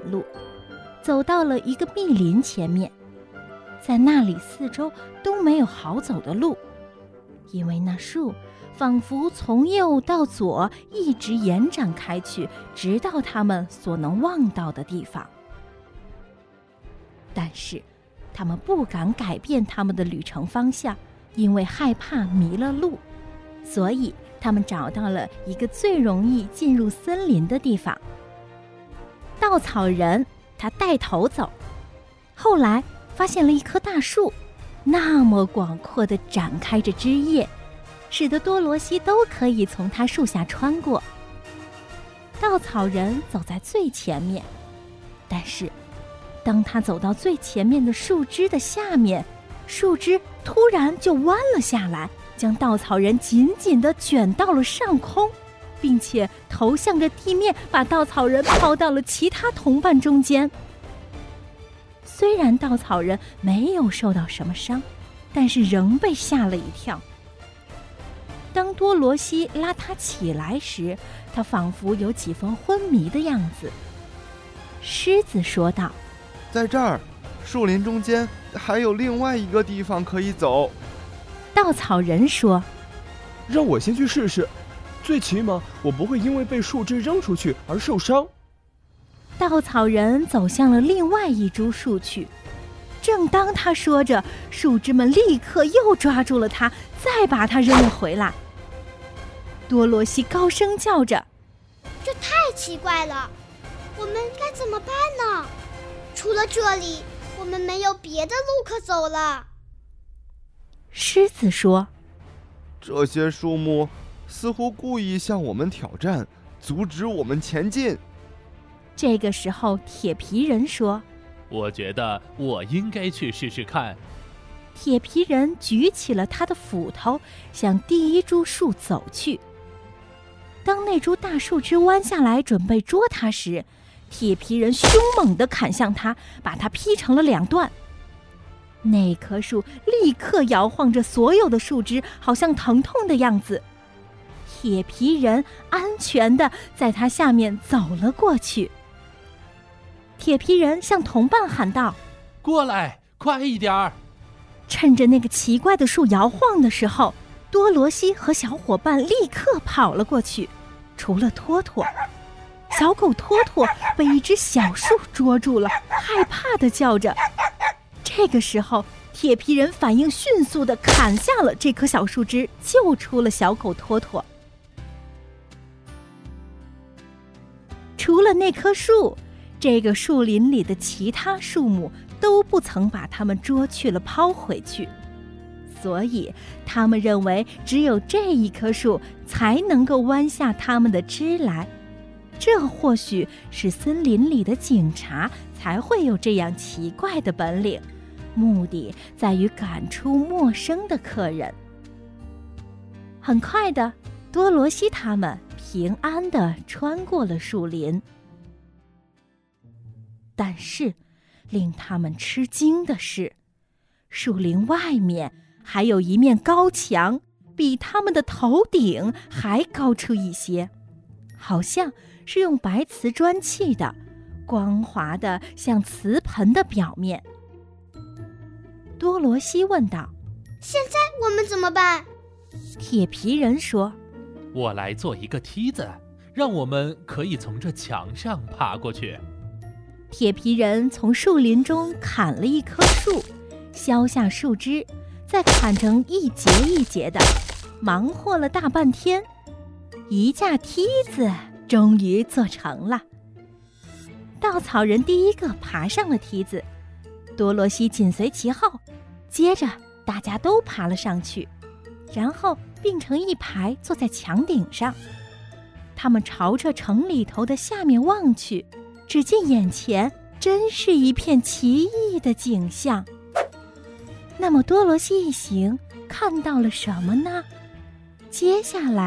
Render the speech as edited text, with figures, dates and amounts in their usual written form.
路，走到了一个密林前面。在那里四周都没有好走的路，因为那树仿佛从右到左一直延展开去，直到他们所能望到的地方。但是他们不敢改变他们的旅程方向，因为害怕迷了路，所以他们找到了一个最容易进入森林的地方。稻草人他带头走，后来发现了一棵大树，那么广阔地展开着枝叶，使得多罗西都可以从它树下穿过。稻草人走在最前面，但是当他走到最前面的树枝的下面，树枝突然就弯了下来，将稻草人紧紧地卷到了上空，并且头向着地面，把稻草人抛到了其他同伴中间。虽然稻草人没有受到什么伤，但是仍被吓了一跳。当多罗西拉他起来时，他仿佛有几分昏迷的样子。狮子说道：“ 在这儿，树林中间还有另外一个地方可以走。” 稻草人说：“ 让我先去试试，最起码我不会因为被树枝扔出去而受伤。” 稻草人走向了另外一株树去，正当他说着，树枝们立刻又抓住了他，再把他扔了回来。多罗西高声叫着：“ 这太奇怪了，我们该怎么办呢？除了这里，我们没有别的路可走了。” 狮子说：“ 这些树木似乎故意向我们挑战，阻止我们前进。” 这个时候，铁皮人说：“ 我觉得我应该去试试看。” 铁皮人举起了他的斧头，向第一株树走去。当那株大树枝弯下来准备捉他时，铁皮人凶猛地砍向他，把他劈成了两段。那棵树立刻摇晃着所有的树枝，好像疼痛的样子。铁皮人安全地在它下面走了过去。铁皮人向同伴喊道：“ 过来，快一点儿！” 趁着那个奇怪的树摇晃的时候，多罗西和小伙伴立刻跑了过去。除了托托，小狗托托被一只小树捉住了，害怕地叫着。这个时候，铁皮人反应迅速地砍下了这棵小树枝，救出了小狗托托。除了那棵树，这个树林里的其他树木都不曾把它们捉去了抛回去，所以他们认为只有这一棵树才能够弯下它们的枝来。这或许是森林里的警察才会有这样奇怪的本领，目的在于赶出陌生的客人。很快的，多罗西他们平安地穿过了树林。但是令他们吃惊的是，树林外面还有一面高墙，比他们的头顶还高出一些，好像是用白瓷砖砌的，光滑的像瓷盆的表面。多罗西问道：“ 现在我们怎么办？” 铁皮人说：“ 我来做一个梯子，让我们可以从这墙上爬过去。” 铁皮人从树林中砍了一棵树，削下树枝，再砍成一节一节的，忙活了大半天，一架梯子终于做成了。稻草人第一个爬上了梯子，多罗西紧随其后，接着大家都爬了上去，然后并成一排坐在墙顶上。他们朝着城里头的下面望去，只见眼前真是一片奇异的景象。那么多罗西一行看到了什么呢？接下来